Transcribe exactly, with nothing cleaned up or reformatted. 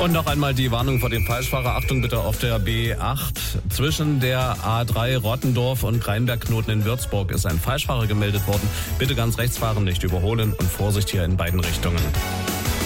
Und noch einmal die Warnung vor dem Falschfahrer. Achtung bitte auf der B acht. Zwischen der A drei Rottendorf und Rheinbergknoten in Würzburg ist ein Falschfahrer gemeldet worden. Bitte ganz rechts fahren, nicht überholen und Vorsicht hier in beiden Richtungen.